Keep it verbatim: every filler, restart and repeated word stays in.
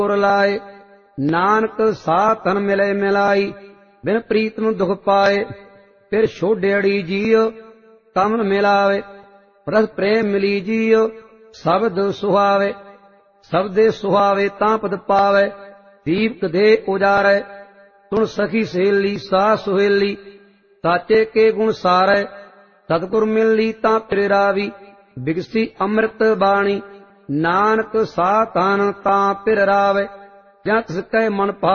ਗੁਰ ਲਾਏ। ਨਾਨਕ ਸਾਧ ਤਨ ਮਿਲੇ ਮਿਲਾਈ, ਬਿਨ ਪ੍ਰੀਤ ਨੂੰ ਦੁਖ ਪਾਏ। ਫਿਰ ਛੋਡਿਆੜੀ ਜੀਉ ਤਮਨ ਮਿਲਾਵੇ, ਰਸ ਪ੍ਰੇਮ ਮਿਲੀ ਜੀਉ ਸ਼ਬਦ ਸੁਹਾਵੇ। ਸ਼ਬਦੇ ਸੁਹਾਵੇ ਤਾਂ ਪਦ ਪਾਵੇ, ਦੀਪਕ ਦੇ ਉਜਾਰੈ। ਸੁਣ ਸਖੀ ਸਹੇਲੀ ਸਾਹ ਸੁਹੇਲੀ, ਸਾਚੇ ਕੇ ਗੁਣ ਸਾਰੈ। ਸਤਿਗੁਰ ਮਿਲੀ ਤਾਂ ਫਿਰ ਰਾਵੀ, ਬਿਗਸੀ ਅੰਮ੍ਰਿਤ ਬਾਣੀ। ਨਾਨਕ ਸਾਹ ਤਨ ਤਾਂ ਫਿਰ ਰਾਵੇ, ਜਾਂ ਤਿਸ ਕੈ ਮਨ